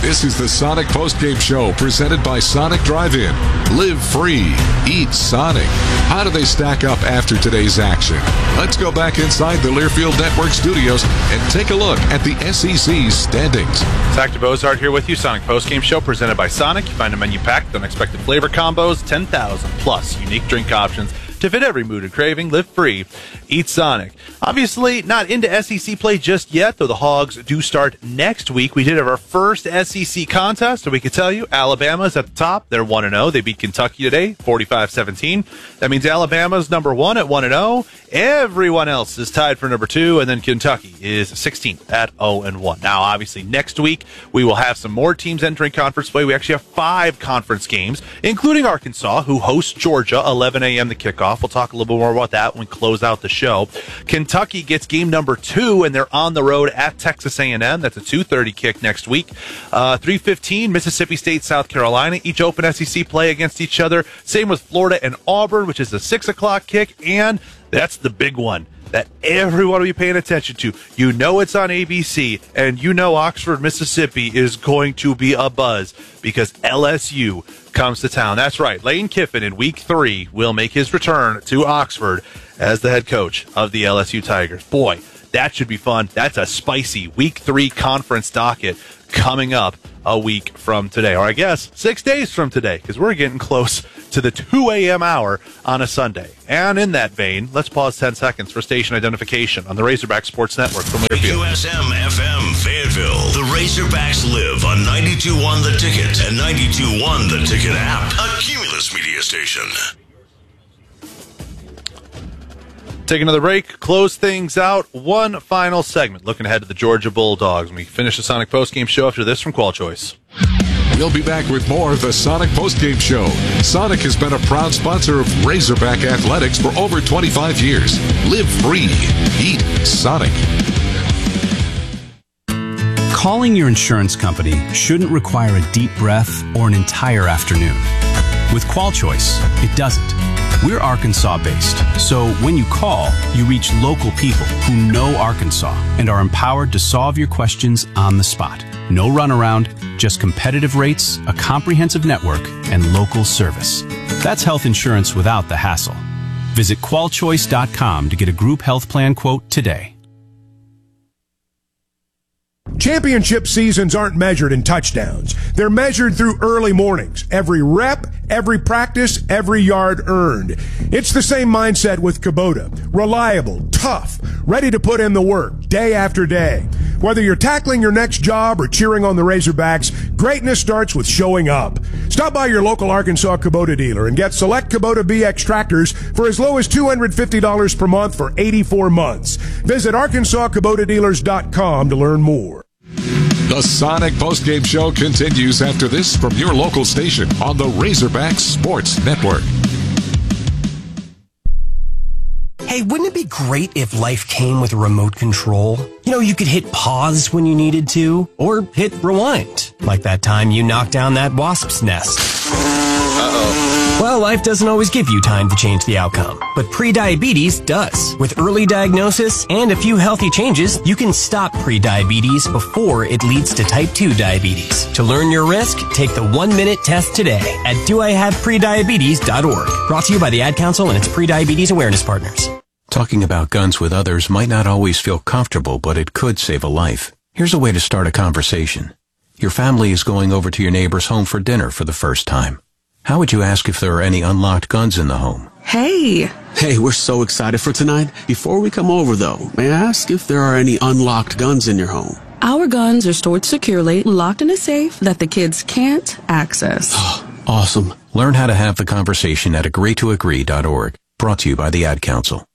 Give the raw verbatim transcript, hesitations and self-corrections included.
This is the Sonic Postgame Show presented by Sonic Drive-In. Live free. Eat Sonic. How do they stack up after today's action? Let's go back inside the Learfield Network studios and take a look at the S E C's standings. Zach DeBozart here with you. Sonic Postgame Show presented by Sonic. You find a menu packed with unexpected flavor combos, ten thousand plus unique drink options to fit every mood and craving. Live free. Eat Sonic. Obviously, not into S E C play just yet, though the Hogs do start next week. We did have our first S E C contest, and we can tell you Alabama's at the top. They're one and oh. They beat Kentucky today, forty-five seventeen. That means Alabama's number one at one and oh. Everyone else is tied for number two, and then Kentucky is sixteenth at oh and one. Now, obviously, next week we will have some more teams entering conference play. We actually have five conference games, including Arkansas, who hosts Georgia, eleven a.m. the kickoff. We'll talk a little bit more about that when we close out the show. Kentucky gets game number two, and they're on the road at Texas A and M. That's a two thirty kick next week. Uh, three fifteen, Mississippi State, South Carolina. Each open S E C play against each other. Same with Florida and Auburn, which is a six o'clock kick. And that's the big one that everyone will be paying attention to. You know it's on A B C, and you know Oxford, Mississippi is going to be a buzz because L S U comes to town. That's right. Lane Kiffin in week three will make his return to Oxford as the head coach of the L S U Tigers. Boy, that should be fun. That's a spicy week three conference docket coming up a week from today, or I guess six days from today, because we're getting close to the two a.m. hour on a Sunday. And in that vein, let's pause ten seconds for station identification on the Razorback Sports Network from Learfield. U S M F M Fayetteville. The Razorbacks live on ninety-two point one The Ticket and ninety-two point one The Ticket app, a Cumulus media station. Take another break, close things out. One final segment, looking ahead to the Georgia Bulldogs. We finish the Sonic Postgame Show after this from Qual Choice. We'll be back with more of the Sonic Postgame Show. Sonic has been a proud sponsor of Razorback Athletics for over twenty-five years. Live free. Eat Sonic. Calling your insurance company shouldn't require a deep breath or an entire afternoon. With Qual Choice, it doesn't. We're Arkansas-based, so when you call, you reach local people who know Arkansas and are empowered to solve your questions on the spot. No runaround, just competitive rates, a comprehensive network, and local service. That's health insurance without the hassle. Visit qual choice dot com to get a group health plan quote today. Championship seasons aren't measured in touchdowns. They're measured through early mornings. Every rep, every practice, every yard earned. It's the same mindset with Kubota. Reliable, tough, ready to put in the work day after day. Whether you're tackling your next job or cheering on the Razorbacks, greatness starts with showing up. Stop by your local Arkansas Kubota dealer and get select Kubota B X tractors for as low as two hundred fifty dollars per month for eighty-four months. Visit arkansas kubota dealers dot com to learn more. The Sonic Postgame Show continues after this from your local station on the Razorback Sports Network. Hey, wouldn't it be great if life came with a remote control? You know, you could hit pause when you needed to, or hit rewind, like that time you knocked down that wasp's nest. Uh-oh. Well, life doesn't always give you time to change the outcome, but prediabetes does. With early diagnosis and a few healthy changes, you can stop prediabetes before it leads to type two diabetes. To learn your risk, take the one-minute test today at do I have prediabetes dot org. Brought to you by the Ad Council and its Prediabetes Awareness Partners. Talking about guns with others might not always feel comfortable, but it could save a life. Here's a way to start a conversation. Your family is going over to your neighbor's home for dinner for the first time. How would you ask if there are any unlocked guns in the home? Hey. Hey, we're so excited for tonight. Before we come over, though, may I ask if there are any unlocked guns in your home? Our guns are stored securely, locked in a safe that the kids can't access. Awesome. Learn how to have the conversation at agree to agree dot org. Brought to you by the Ad Council.